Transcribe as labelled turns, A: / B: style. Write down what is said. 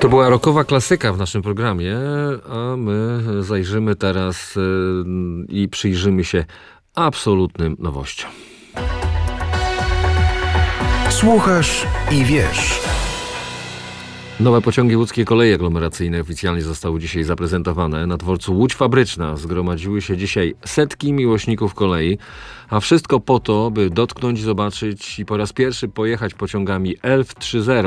A: To była rockowa klasyka w naszym programie, a my zajrzymy teraz i przyjrzymy się absolutnym nowościom.
B: Słuchasz i wiesz.
A: Nowe pociągi łódzkie koleje aglomeracyjne oficjalnie zostały dzisiaj zaprezentowane. Na dworcu Łódź Fabryczna zgromadziły się dzisiaj setki miłośników kolei, a wszystko po to, by dotknąć, zobaczyć i po raz pierwszy pojechać pociągami Elf 3.0.